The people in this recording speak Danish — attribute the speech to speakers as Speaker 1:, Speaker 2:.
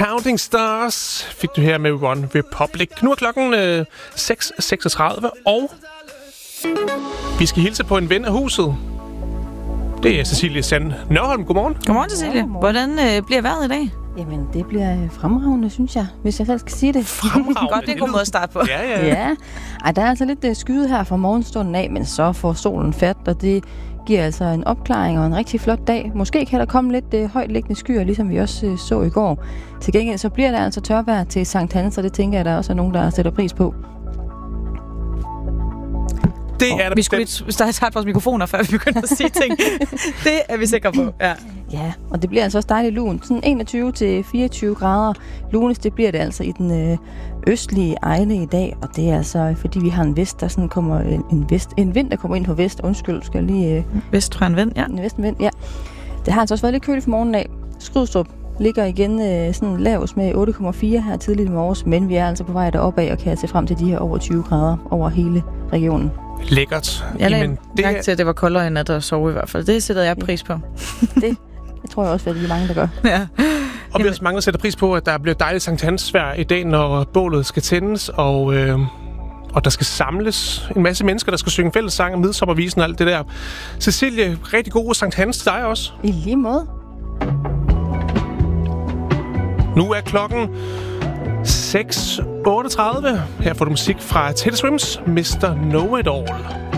Speaker 1: Counting Stars fik du her med One Republic. Nu er klokken 6.36, og vi skal hilse på en ven af huset. Det er Cecilie Sand Nørholm. Godmorgen.
Speaker 2: Godmorgen, Cecilie. Hvordan bliver vejret i dag?
Speaker 3: Jamen, det bliver fremragende, synes jeg, hvis jeg selv skal sige det.
Speaker 1: Fremragende.
Speaker 2: Godt, det er en god måde at starte på.
Speaker 1: Ja.
Speaker 3: Ej, der er altså lidt skyet her fra morgenstunden af, men så får solen fat, og det giver altså en opklaring og en rigtig flot dag. Måske kan der komme lidt højtliggende skyer, ligesom vi også så i går. Til gengæld så bliver der altså tørvejr til Sankt Hans, og det tænker jeg, der også er nogen, der sætter pris på.
Speaker 1: Det er der
Speaker 2: vi skulle lige starte vores mikrofoner, før vi begynder at sige ting. Det er vi sikre på, ja.
Speaker 3: Ja, og det bliver altså også dejligt lunt. Sådan 21-24 grader. Lunest, det bliver det altså i den østlige egne i dag. Og det er altså, fordi vi har en vest, der sådan kommer en vind, der kommer ind på vest. Undskyld, skal jeg lige...
Speaker 2: Vest fra en vind, ja.
Speaker 3: En vestenvind, ja. Det har altså også været lidt køligt for morgenen af. Skrydstrup ligger igen sådan lavest med 8,4 her tidligt i morges. Men vi er altså på vej deropad og kan se frem til de her over 20 grader over hele regionen.
Speaker 1: Lækkert.
Speaker 2: Jeg lagde mærke til, at det var koldere end at sove i hvert fald. Det sætter jeg pris på.
Speaker 3: Det tror jeg også, at vi er mange, der gør.
Speaker 2: Ja.
Speaker 1: Og vi har også mange, der sætter pris på, at der bliver dejligt Sankt Hans-vejr i dag, når bålet skal tændes, og der skal samles en masse mennesker, der skal synge fællessang, midsommervisen og alt det der. Cecilie, rigtig god Sankt Hans til dig også.
Speaker 3: I lige måde.
Speaker 1: Nu er klokken 6.38. Her får du musik fra Teddy Swims, Mr. Know It All.